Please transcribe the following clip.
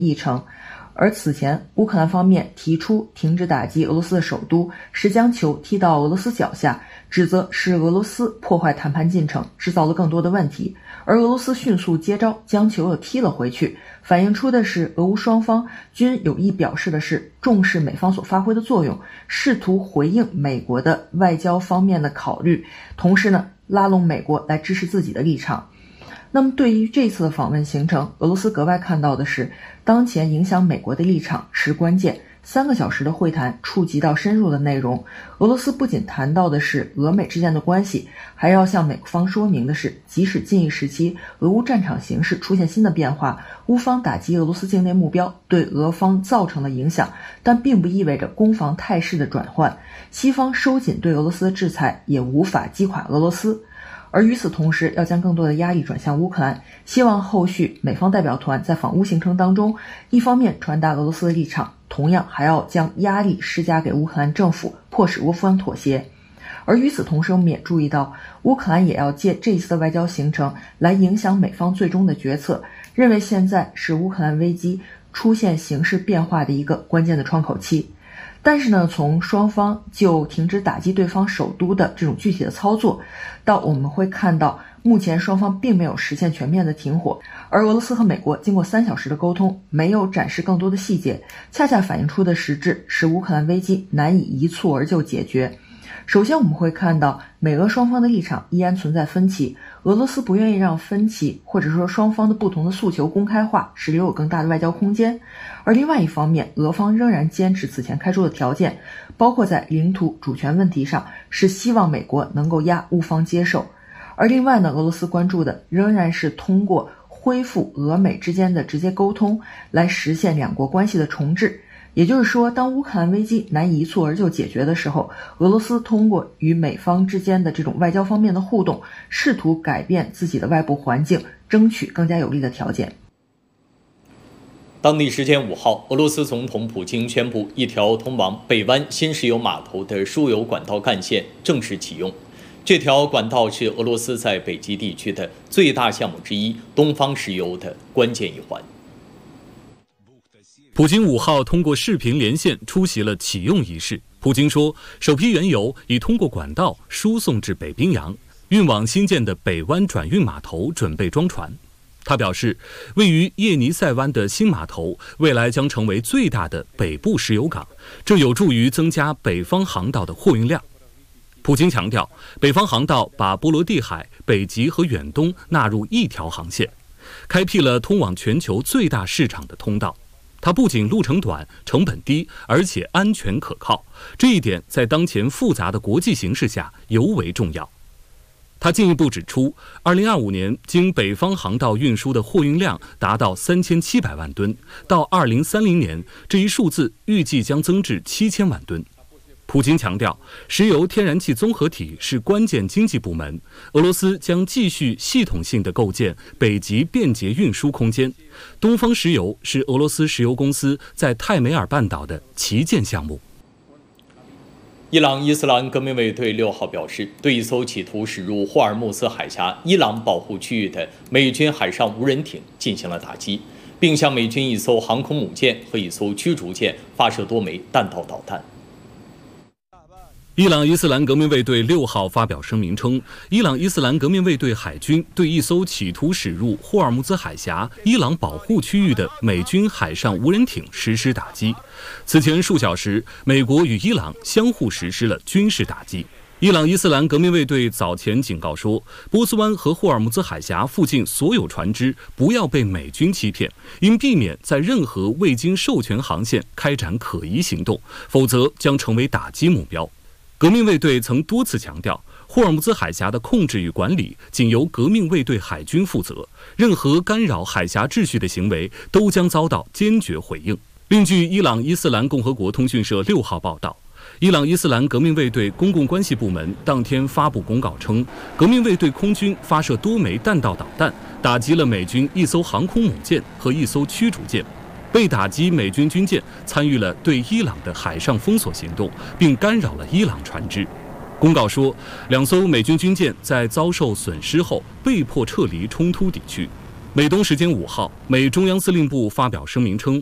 议程。而此前，乌克兰方面提出停止打击俄罗斯的首都，是将球踢到俄罗斯脚下，指责是俄罗斯破坏谈判进程，制造了更多的问题。而俄罗斯迅速接招，将球又踢了回去，反映出的是俄乌双方均有意表示的是重视美方所发挥的作用，试图回应美国的外交方面的考虑，同时呢，拉拢美国来支持自己的立场。那么对于这次的访问行程，俄罗斯格外看到的是当前影响美国的立场是关键。3个小时的会谈触及到深入的内容，俄罗斯不仅谈到的是俄美之间的关系，还要向美方说明的是，即使近一时期俄乌战场形势出现新的变化，乌方打击俄罗斯境内目标对俄方造成了影响，但并不意味着攻防态势的转换，西方收紧对俄罗斯的制裁也无法击垮俄罗斯。而与此同时，要将更多的压力转向乌克兰，希望后续美方代表团在访乌行程当中，一方面传达俄罗斯的立场，同样还要将压力施加给乌克兰政府，迫使乌方妥协。而与此同时，我们也注意到，乌克兰也要借这一次的外交行程来影响美方最终的决策，认为现在是乌克兰危机出现形势变化的一个关键的窗口期。但是呢，从双方就停止打击对方首都的这种具体的操作，到我们会看到目前双方并没有实现全面的停火，而俄罗斯和美国经过3小时的沟通，没有展示更多的细节，恰恰反映出的实质是乌克兰危机难以一蹴而就解决。首先我们会看到美俄双方的立场依然存在分歧，俄罗斯不愿意让分歧或者说双方的不同的诉求公开化，使留有更大的外交空间。而另外一方面，俄方仍然坚持此前开出的条件，包括在领土主权问题上是希望美国能够压乌方接受。而另外呢，俄罗斯关注的仍然是通过恢复俄美之间的直接沟通来实现两国关系的重置。也就是说，当乌克兰危机难以一蹴而就解决的时候，俄罗斯通过与美方之间的这种外交方面的互动，试图改变自己的外部环境，争取更加有利的条件。 当地时间5号，俄罗斯总统普京宣布，一条通往北湾新石油码头的输油管道干线正式启用。这条管道是俄罗斯在北极地区的最大项目之一——东方石油的关键一环。 普京5号通过视频连线出席了启用仪式。普京说，首批原油已通过管道输送至北冰洋，运往新建的北湾转运码头准备装船。他表示，位于叶尼塞湾的新码头未来将成为最大的北部石油港，这有助于增加北方航道的货运量。普京强调，北方航道把波罗的海、北极和远东纳入一条航线，开辟了通往全球最大市场的通道。它不仅路程短、成本低，而且安全可靠，这一点在当前复杂的国际形势下尤为重要。他进一步指出，2025年经北方航道运输的货运量达到3700万吨，到2030年，这一数字预计将增至7000万吨。普京强调，石油天然气综合体是关键经济部门，俄罗斯将继续系统性地构建北极便捷运输空间。东方石油是俄罗斯石油公司在泰梅尔半岛的旗舰项目。 伊朗伊斯兰革命卫队6号表示，对一艘企图驶入霍尔木兹海峡伊朗保护区域的美军海上无人艇进行了打击，并向美军一艘航空母舰和一艘驱逐舰发射多枚弹道导弹。 伊朗伊斯兰革命卫队6号发表声明称，伊朗伊斯兰革命卫队海军对一艘企图驶入霍尔木兹海峡伊朗保护区域的美军海上无人艇实施打击。此前数小时，美国与伊朗相互实施了军事打击。伊朗伊斯兰革命卫队早前警告说，波斯湾和霍尔木兹海峡附近所有船只不要被美军欺骗，应避免在任何未经授权航线开展可疑行动，否则将成为打击目标。革命卫队曾多次强调，霍尔木兹海峡的控制与管理仅由革命卫队海军负责，任何干扰海峡秩序的行为都将遭到坚决回应。另据伊朗伊斯兰共和国通讯社6号报道，伊朗伊斯兰革命卫队公共关系部门当天发布公告称，革命卫队空军发射多枚弹道导弹，打击了美军一艘航空母舰和一艘驱逐舰。被打击美军军舰参与了对伊朗的海上封锁行动，并干扰了伊朗船只。公告说，2艘美军军舰在遭受损失后被迫撤离冲突地区。 美东时间5号，美中央司令部发表声明称，